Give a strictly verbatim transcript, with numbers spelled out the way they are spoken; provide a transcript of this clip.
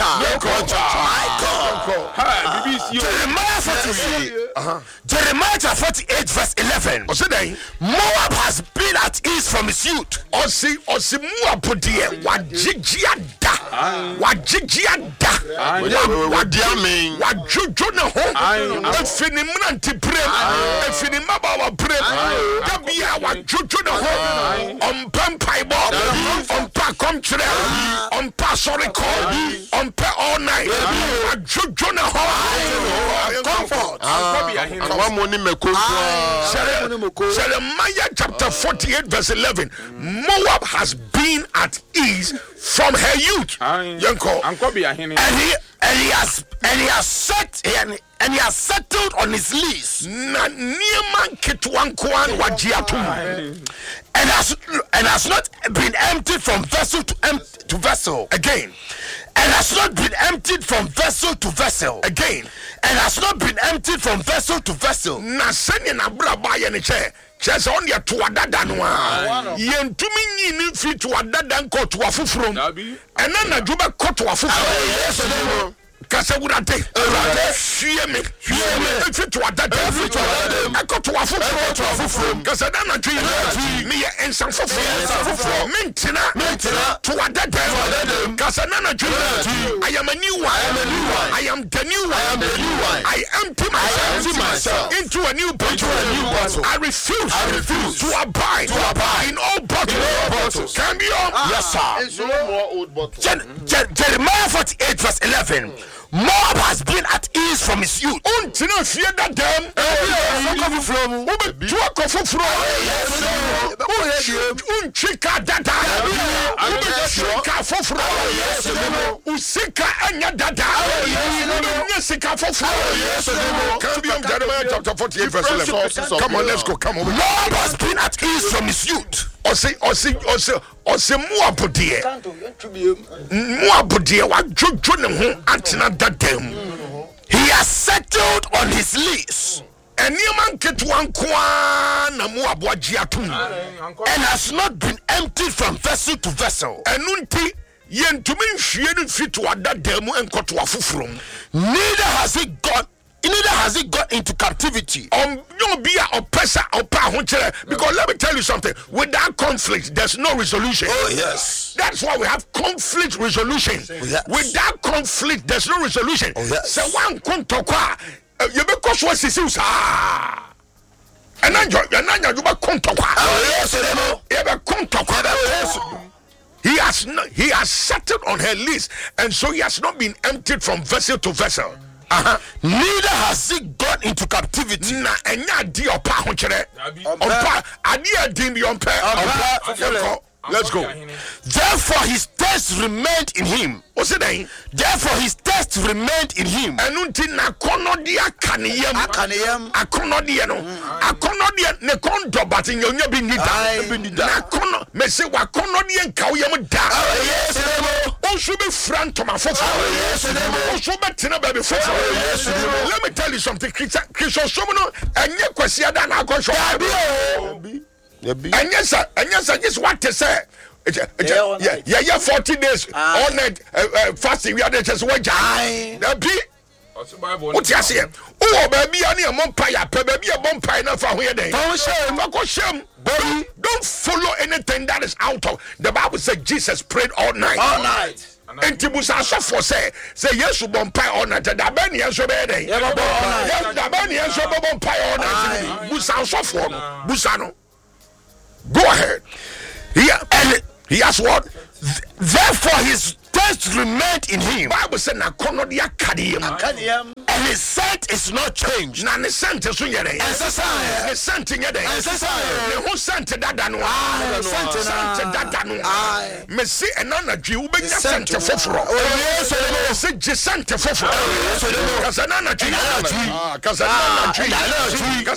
Jeremiah forty-eight. Uh-huh. Jeremiah forty-eight verse eleven. Moab has been at ease from his youth. Osi osi Moab die wajigiada. Wajigiada. Wadiame. Wajuju ne ho. Efini mnanti prem. Efini mabawa prem. Dabia wajuju ne ho. Ompampai bo. Ompa komtre. Ompa sorry call. Ompa all night. Wajuju ne ho. Comfort. Jeremiah chapter forty-eight verse eleven. Moab has been at ease from her youth. And he and he has and he has set and, and he has settled on his lease. And has and has not been emptied from vessel to em- to vessel again. And has not been emptied from vessel to vessel again. And has not been emptied from vessel to vessel. Na senya na bra ba ye ne che. Che se on ye to adada no a. Ye ntumi nyi ni fi to adada nko to afufrom. Ena na djube ko to afufrom. Kasa wurade urade hwie me hwie me fi to adada fi to adada akọ to afufrom to afufrom. Kasa na na twi me ye ensan fufrom. Mentina mentina to adada kasa na na twi I am a new one. I am a new one. I am the new one. I am the new one. I empty myself, I myself into a new bottle. A new bottle. I refuse. I refuse to abide. To abide in all bottles. Can be on. Yes, sir. No more old bottles. Jeremiah forty-eight verse eleven. Moab has been at ease from his youth. Untina fear that them. Ube from. Ube tuako from. Unchika dada. Ube chika from. Usika anya dada. Usika from. Can be on Jeremiah chapter forty-eight verse eleven. Come on, let's go. Come on. Moab has been at ease from his youth. Osi osi osi osi Moab die. Moab die wa jojo ne ho antina dadam. He has settled on his lease. And has not been emptied from vessel to vessel. Neither has it got Neither has it got into captivity. Um, because let me tell you something. Without conflict, there's no resolution. Oh yes. That's why we have conflict resolution. Oh, yes. Without conflict, there's no resolution. Oh yes. So one kontokwa, you because what is this? Ah. And then you you you kontokwa. Oh yes. You kontokwa. He has not, he has settled on her list, and so he has not been emptied from vessel to vessel. Uh-huh. Neither has it gone into captivity. Na enya di opa ho kire. Opa ade adin bi ompa. Let's go. Therefore his taste remained in him. What's it then? Therefore his taste remained in him. Enunti na konodia kaniyam. Akaniyam. Akonodia no. Akonodia ne kondo but nyonya bi nida. Na kono me se wa konodia nka wo yam da. Yes. Let me tell you something. Christian Somono and your question than I go show. And yes, and yes, I just want to say. Yeah, yeah, yeah, forty days all night fasting. We are just one time. What you say? Oh, baby, I need a vampire. Baby, a vampire. Now for where they? Don't shame. Don't shame. Don't follow anything that is out of the Bible. Said Jesus prayed all night. All night. And Tibusa suffer say say yes, vampire all night. The Benian so bad. Yes, the Benian so vampire all night. Busa suffer. Busano. Go ahead. Yeah, and he has what? Therefore, his taste remained in him. Bible said, "Na konodia kadiyam." And his scent is not changed. Na ne scent is unyere. Esesa. Ne scent nyere. Esesa. Ne ho scent dada no. Ah, scent dada no. Me see enana dwi wo benya scent foforo. Oh yes, se je scent foforo. Kasa nana dwi. Ah, kasa nana dwi.